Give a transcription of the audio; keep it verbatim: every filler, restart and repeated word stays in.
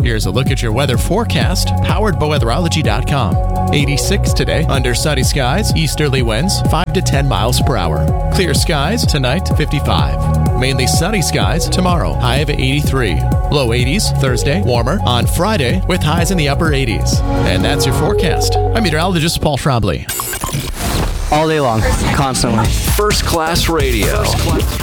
Here's a look at your weather forecast, powered by weatherology dot com. eighty-six today, under sunny skies, easterly winds five to ten miles per hour. Clear skies tonight, fifty-five. Mainly sunny skies tomorrow, high of eighty-three. Low eighties Thursday, warmer on Friday with highs in the upper eighties. And that's your forecast. I'm meteorologist Paul Trombley. All day long, constantly. First Class Radio. First Class.